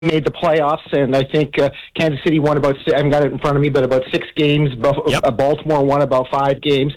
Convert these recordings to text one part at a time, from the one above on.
made the playoffs, and I think Kansas City won I haven't got it in front of me, but about 6 games. Baltimore won about 5 games.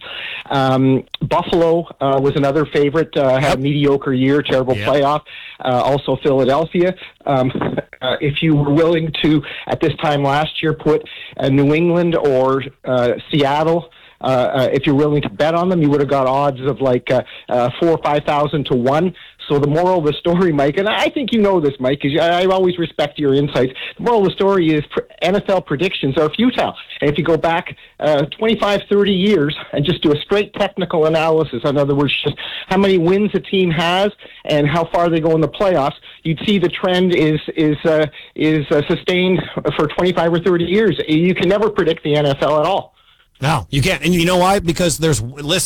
Buffalo was another favorite, had a mediocre year, terrible playoff. Also Philadelphia. If you were willing to, at this time last year, put New England or Seattle, if you're willing to bet on them, you would have got odds of like 4,000 or 5,000 to 1. So the moral of the story, Mike, and I think you know this, Mike, because I always respect your insights. The moral of the story is NFL predictions are futile. And if you go back 25, 30 years and just do a straight technical analysis, in other words, just how many wins a team has and how far they go in the playoffs, you'd see the trend is sustained for 25 or 30 years. You can never predict the NFL at all. No, you can't. And you know why? Because the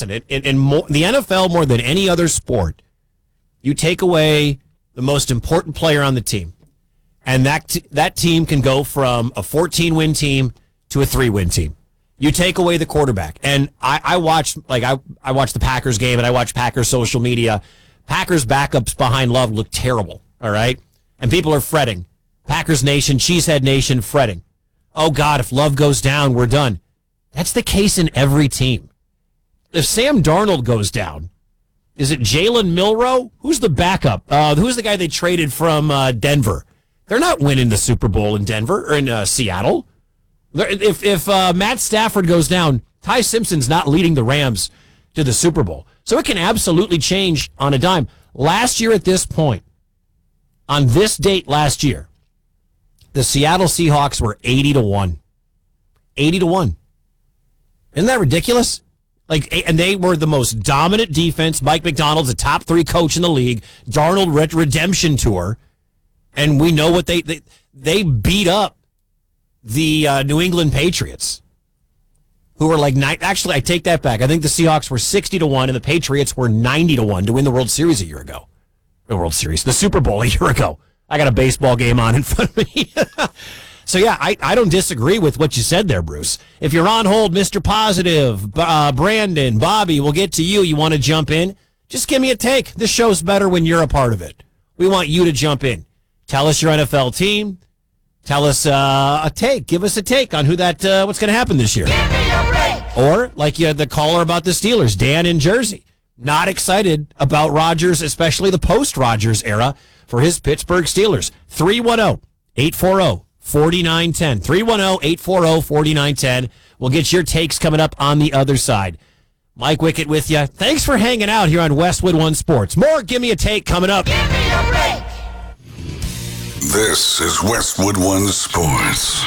NFL, more than any other sport, you take away the most important player on the team, and that team can go from a 14-win team to a 3-win team. You take away the quarterback, and I watched the Packers game, and I watched Packers social media. Packers backups behind Love look terrible, all right? And people are fretting. Packers Nation, Cheesehead Nation fretting. Oh, God, if Love goes down, we're done. That's the case in every team. If Sam Darnold goes down, is it Jalen Milroe? Who's the backup? Who's the guy they traded from Denver? They're not winning the Super Bowl in Denver or in Seattle. If Matt Stafford goes down, Ty Simpson's not leading the Rams to the Super Bowl. So it can absolutely change on a dime. Last year at this point, on this date last year, the Seattle Seahawks were 80-1. 80-1. Isn't that ridiculous? And they were the most dominant defense. Mike McDonald's a top 3 coach in the league. Darnold redemption tour, and we know what they beat up the New England Patriots, who were actually, I take that back. I think the Seahawks were 60-1, and the Patriots were 90-1 to win the World Series a year ago. The Super Bowl a year ago. I got a baseball game on in front of me. So, yeah, I don't disagree with what you said there, Bruce. If you're on hold, Mr. Positive, Brandon, Bobby, we'll get to you. You want to jump in? Just give me a take. This show's better when you're a part of it. We want you to jump in. Tell us your NFL team. Tell us a take. Give us a take on what's going to happen this year. Give me a break. Or, like you had the caller about the Steelers, Dan in Jersey. Not excited about Rodgers, especially the post-Rodgers era, for his Pittsburgh Steelers. 310-840-4910. 310-840-4910. We'll get your takes coming up on the other side. Mike Wickett with you. Thanks for hanging out here on Westwood One Sports. More Give Me a Take coming up. Give me a break. This is Westwood One Sports.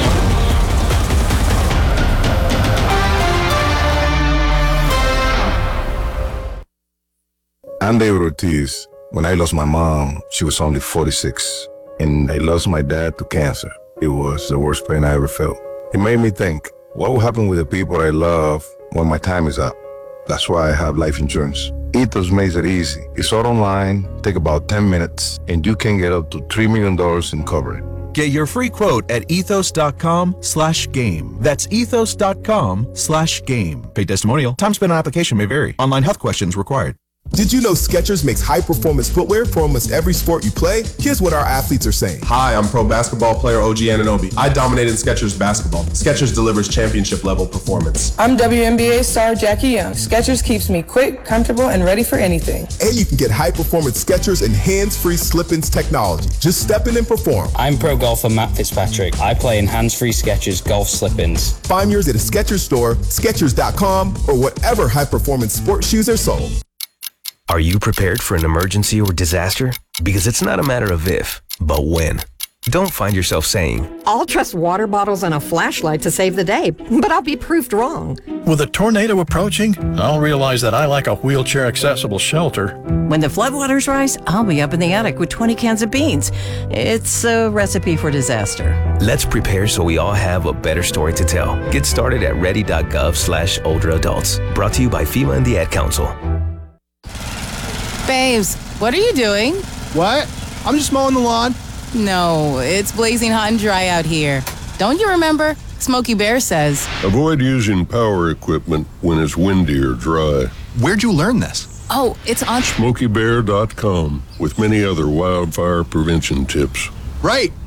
I'm David Ortiz. When I lost my mom, she was only 46. And I lost my dad to cancer. It was the worst pain I ever felt. It made me think, what will happen with the people I love when my time is up? That's why I have life insurance. Ethos makes it easy. It's all online, take about 10 minutes, and you can get up to $3 million in coverage. Get your free quote at ethos.com/game. That's ethos.com/game. Paid testimonial. Time spent on application may vary. Online health questions required. Did you know Skechers makes high-performance footwear for almost every sport you play? Here's what our athletes are saying. Hi, I'm pro basketball player OG Anunoby. I dominated Skechers basketball. Skechers delivers championship-level performance. I'm WNBA star Jackie Young. Skechers keeps me quick, comfortable, and ready for anything. And you can get high-performance Skechers and hands-free slip-ins technology. Just step in and perform. I'm pro golfer Matt Fitzpatrick. I play in hands-free Skechers golf slip-ins. Find yours at a Skechers store, Skechers.com, or whatever high-performance sports shoes are sold. Are you prepared for an emergency or disaster? Because it's not a matter of if, but when. Don't find yourself saying, I'll trust water bottles and a flashlight to save the day, but I'll be proved wrong. With a tornado approaching, I'll realize that I lack a wheelchair-accessible shelter. When the floodwaters rise, I'll be up in the attic with 20 cans of beans. It's a recipe for disaster. Let's prepare so we all have a better story to tell. Get started at ready.gov/older adults. Brought to you by FEMA and the Ad Council. Babes, what are you doing? What? I'm just mowing the lawn. No, it's blazing hot and dry out here. Don't you remember? Smokey Bear says, avoid using power equipment when it's windy or dry. Where'd you learn this? Oh, it's on SmokeyBear.com with many other wildfire prevention tips. Right.